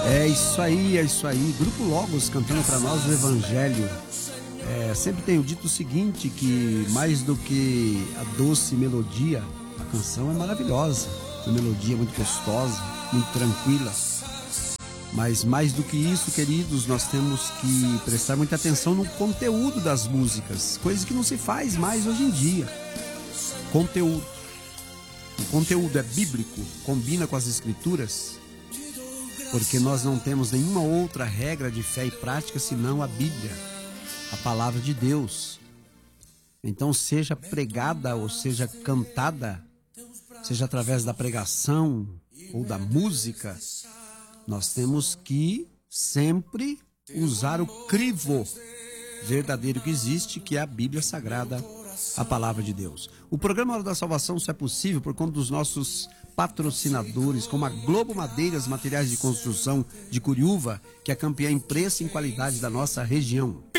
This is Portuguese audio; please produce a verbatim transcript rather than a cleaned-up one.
É isso aí, é isso aí. Grupo Logos cantando para nós o Evangelho. É, sempre tenho dito o seguinte, que mais do que a doce melodia, a canção é maravilhosa. A melodia é muito gostosa, muito tranquila. Mas mais do que isso, queridos, nós temos que prestar muita atenção no conteúdo das músicas. Coisa que não se faz mais hoje em dia. Conteúdo. O conteúdo é bíblico, combina com as escrituras, porque nós não temos nenhuma outra regra de fé e prática senão a Bíblia, a palavra de Deus. Então, seja pregada ou seja cantada, seja através da pregação ou da música, nós temos que sempre usar o crivo verdadeiro que existe, que é a Bíblia Sagrada, a palavra de Deus. O programa Hora da Salvação só é possível por conta dos nossos patrocinadores, como a Globo Madeiras, materiais de construção de Curiúva, que é campeã em preço e em qualidade da nossa região.